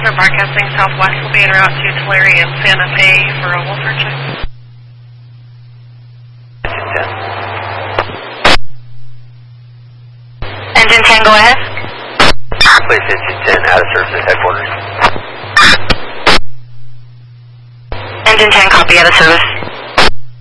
Desert Broadcasting Southwest will be en route to Tulare and Santa Fe for a Wolford check. Engine 10, go ahead. Please, Engine 10, out of service at headquarters. Engine 10, copy, out of service.